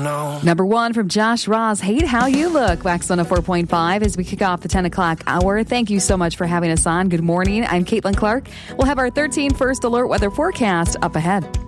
know. Number 1 from Josh Ross, Hate How You Look. Wax 104.5 as we kick off the 10 o'clock hour. Thank you so much for having us on. Good morning. I'm Caitlin Clark. We'll have our 13 first alert weather forecast up ahead.